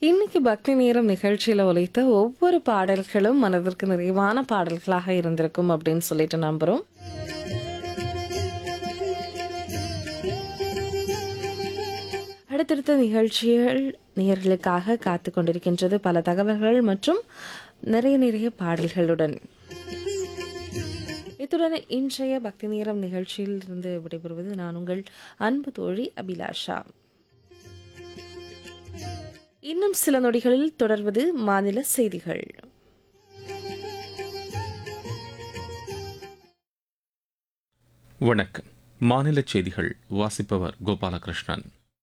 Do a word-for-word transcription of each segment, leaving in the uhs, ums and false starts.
இன்னைக்கு பக்தி நேரம் நிகழ்ச்சியில ஒலித்த ஒவ்வொரு பாடல்களும் மனதிற்கு நிறைவான பாடல்களாக இருந்திருக்கும் அப்படின்னு சொல்லிட்டு நம்புறோம். அடுத்தடுத்த நிகழ்ச்சிகள் நேயர்களுக்காக காத்து கொண்டிருக்கின்றது பல தகவல்கள் மற்றும் நிறைய நிறைய பாடல்களுடன். இத்துடன் இன்றைய பக்தி நேரம் நிகழ்ச்சியில் இருந்து விடைபெறுவது நான் உங்கள் அன்பு தோழி அபிலாஷா. இன்னும் சில நொடிகளில் தொடர்வது மாநில செய்திகள். வணக்கம். மாநில செய்திகள் வாசிப்பவர் கோபாலகிருஷ்ணன்.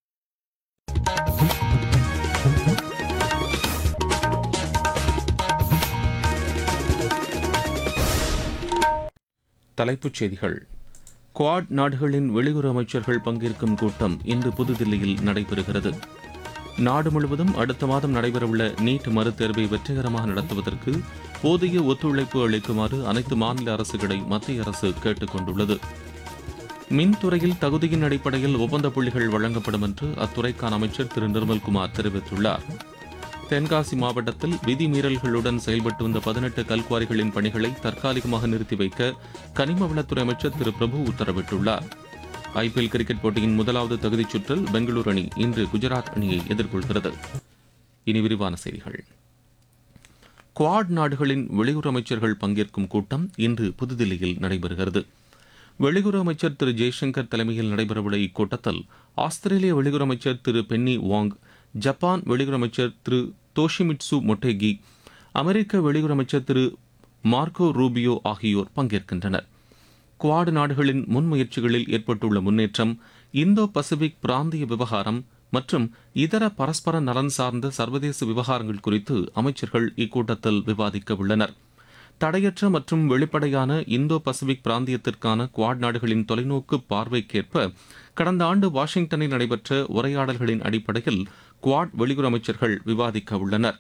தலைப்புச் செய்திகள். குவாட் நாடுகளின் வெளியுறவு அமைச்சர்கள் பங்கேற்கும் கூட்டம் இன்று புதுதில்லியில் நடைபெறுகிறது. நாடு முழுவதும் அடுத்த மாதம் நடைபெறவுள்ள நீட் மறுதேர்வை வெற்றிகரமாக நடத்துவதற்கு போதிய ஒத்துழைப்பு அளிக்குமாறு அனைத்து மாநில அரசுகளை மத்திய அரசு கேட்டுக் கொண்டுள்ளது. மின்துறையில் தகுதியின் அடிப்படையில் ஒப்பந்த புள்ளிகள் வழங்கப்படும் என்று அத்துறைக்கான அமைச்சர் திரு நிர்மல்குமார் தெரிவித்துள்ளார். தென்காசி மாவட்டத்தில் விதிமீறல்களுடன் செயல்பட்டு வந்த பதினெட்டு கல்குவாரிகளின் பணிகளை தற்காலிகமாக நிறுத்தி வைக்க கனிம வளத்துறை அமைச்சர் திரு பிரபு உத்தரவிட்டுள்ளார். ஐபிஎல் கிரிக்கெட் போட்டியின் முதலாவது தகுதிச் சுற்றில் பெங்களூரு அணி இன்று குஜராத் அணியை எதிர்கொள்கிறது. இனி விரிவான செய்திகள். குவாட் நாடுகளின் வெளியுறவு அமைச்சர்கள் பங்கேற்கும் கூட்டம் இன்று புதுதில்லியில் நடைபெறுகிறது. வெளியுறவு அமைச்சர் திரு ஜெய்சங்கர் தலைமையில் நடைபெறவுள்ள இக்கூட்டத்தில் ஆஸ்திரேலிய வெளியுறவு அமைச்சர் திரு பென்னி வாங், ஜப்பான் வெளியுறவு அமைச்சர் திரு தோஷிமிட்சு மொட்டேகி, அமெரிக்க வெளியுறவு அமைச்சர் திரு மார்க்கோ ரூபியோ ஆகியோர் பங்கேற்கின்றனர். குவாட் நாடுகளின் முன்முயற்சிகளில் ஏற்பட்டுள்ள முன்னேற்றம், இந்தோ பசிபிக் பிராந்திய விவகாரம் மற்றும் இதர பரஸ்பர நலன் சார்ந்த சர்வதேச விவகாரங்கள் குறித்து அமைச்சர்கள் இக்கூட்டத்தில் விவாதிக்க உள்ளனர். தடையற்ற மற்றும் வெளிப்படையான இந்தோ பசிபிக் பிராந்தியத்திற்கான குவாட் நாடுகளின் தொலைநோக்கு பார்வைக்கேற்ப கடந்த ஆண்டு வாஷிங்டனில் நடைபெற்ற உரையாடல்களின் அடிப்படையில் குவாட் வெளியுறவு அமைச்சர்கள் விவாதிக்க உள்ளனர்.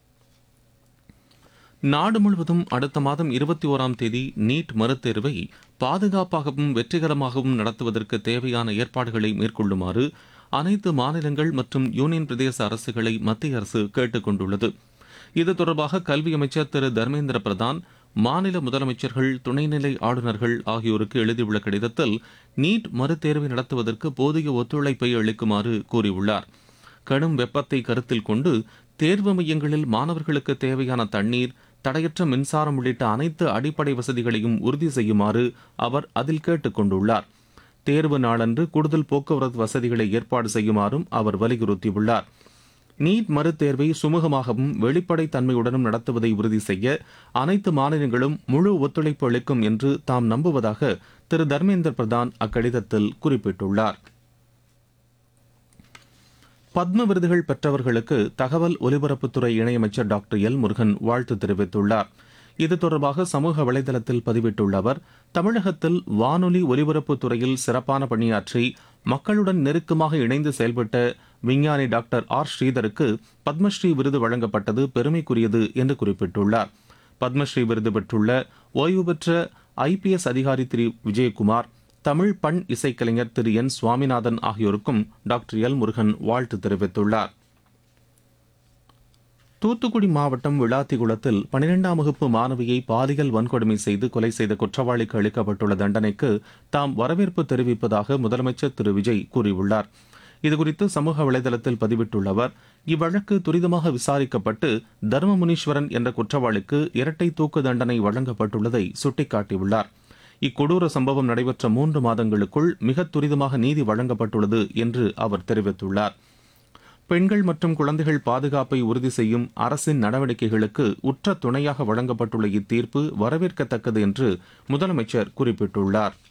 நாடு முழுவதும் அடுத்த மாதம் இருபத்தி ஓராம் தேதி நீட் மறுதேர்வை பாதுகாப்பாகவும் வெற்றிகரமாகவும் நடத்துவதற்கு தேவையான ஏற்பாடுகளை மேற்கொள்ளுமாறு அனைத்து மாநிலங்கள் மற்றும் யூனியன் பிரதேச அரசுகளை மத்திய அரசு கேட்டுக் கொண்டுள்ளது. இது தொடர்பாக கல்வி அமைச்சர் திரு தர்மேந்திர பிரதான் மாநில முதலமைச்சர்கள், துணைநிலை ஆளுநர்கள் ஆகியோருக்கு எழுதியுள்ள கடிதத்தில் நீட் மறுதேர்வை நடத்துவதற்கு போதிய ஒத்துழைப்பை அளிக்குமாறு கூறியுள்ளார். கடும் வெப்பத்தை கருத்தில் கொண்டு தேர்வு மையங்களில் மாணவர்களுக்கு தேவையான தண்ணீர், தடையற்ற மின்சாரம் உள்ளிட்ட அனைத்து அடிப்படை வசதிகளையும் உறுதி செய்யுமாறு அவர் அதில் கேட்டுக் கொண்டுள்ளார். தேர்வு நாளன்று கூடுதல் போக்குவரத்து வசதிகளை ஏற்பாடு செய்யுமாறும் அவர் வலியுறுத்தியுள்ளார். நீட் மறுதேர்வை சுமூகமாகவும் வெளிப்படைத் தன்மையுடனும் நடத்துவதை உறுதி செய்ய அனைத்து மாநிலங்களும் முழு ஒத்துழைப்பு அளிக்கும் என்று தாம் நம்புவதாக திரு தர்மேந்திர பிரதான் அக்கடிதத்தில் குறிப்பிட்டுள்ளார். பத்ம விருதுகள் பெற்றவர்களுக்கு தகவல் ஒலிபரப்புத்துறை இணையமைச்சர் டாக்டர் எல் முருகன் வாழ்த்து தெரிவித்துள்ளார். இது தொடர்பாக சமூக வலைதளத்தில் பதிவிட்டுள்ள அவர், தமிழகத்தில் வானொலி ஒலிபரப்புத் துறையில் சிறப்பான பணியாற்றி மக்களுடன் நெருக்கமாக இணைந்து செயல்பட்ட விஞ்ஞானி டாக்டர் ஆர் ஸ்ரீதருக்கு பத்மஸ்ரீ விருது வழங்கப்பட்டது பெருமைக்குரியது என்று குறிப்பிட்டுள்ளார். பத்மஸ்ரீ விருது பெற்றுள்ள ஓய்வு பெற்ற ஐபிஎஸ் அதிகாரி திரு விஜயகுமார், தமிழ் பண் இசைக்கலைஞர் திரு என் சுவாமிநாதன் ஆகியோருக்கும் டாக்டர் எல் முருகன் வாழ்த்து தெரிவித்துள்ளார். தூத்துக்குடி மாவட்டம் விளாத்திகுளத்தில் பனிரெண்டாம் வகுப்பு மாணவியை பாலியல் வன்கொடுமை செய்து கொலை செய்த குற்றவாளிக்கு அளிக்கப்பட்டுள்ள தண்டனைக்கு தாம் வரவேற்பு தெரிவிப்பதாக முதலமைச்சர் திரு விஜய் கூறியுள்ளார். இதுகுறித்து சமூக வலைதளத்தில் பதிவிட்டுள்ள அவர், இவ்வழக்கு துரிதமாக விசாரிக்கப்பட்டு தர்மமுனீஸ்வரன் என்ற குற்றவாளிக்கு இரட்டை தூக்கு தண்டனை வழங்கப்பட்டுள்ளதை சுட்டிக்காட்டியுள்ளார். இக்கொடூர சம்பவம் நடைபெற்ற மூன்று மாதங்களுக்குள் மிக துரிதமாக நீதி வழங்கப்பட்டுள்ளது என்று அவர் தெரிவித்துள்ளார். பெண்கள் மற்றும் குழந்தைகள் பாதுகாப்பை உறுதி செய்யும் அரசின் நடவடிக்கைகளுக்கு உற்ற துணையாக வழங்கப்பட்டுள்ள இத்தீர்ப்பு வரவேற்கத்தக்கது என்று முதலமைச்சர் குறிப்பிட்டுள்ளார்.